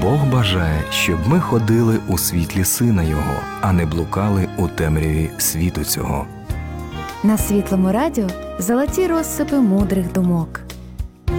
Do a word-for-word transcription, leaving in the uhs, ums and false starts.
Бог бажає, щоб ми ходили у світлі Сина Його, а не блукали у темряві світу цього. На Світлому радіо золоті розсипи мудрих думок.